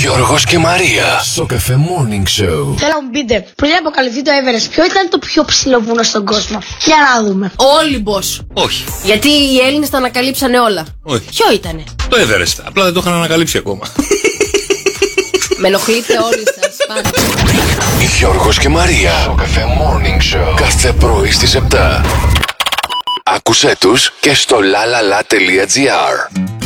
Γιώργος και Μαρία στο Cafe Morning Show. Θέλω να μου πείτε, πριν αποκαλυφθεί το Everest, ποιο ήταν το πιο ψηλό βουνό στον κόσμο? Για να δούμε. Ο Όλυμπος. Όχι. Γιατί οι Έλληνες τα ανακαλύψανε όλα. Όχι. Ποιο ήτανε? Το Everest. Απλά δεν το είχαν ανακαλύψει ακόμα. Με ενοχλείτε όλοι σας. Πάρα πολύ. Γιώργος και Μαρία στο Cafe Morning Show. Κάθε πρωί στις 7. Άκουσέ τους και στο lalala.gr.